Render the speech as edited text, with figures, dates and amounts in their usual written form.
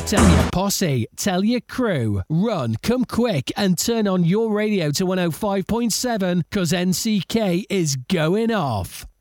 Tell your posse, tell your crew, run, come quick and turn on your radio to 105.7 because NCK is going off.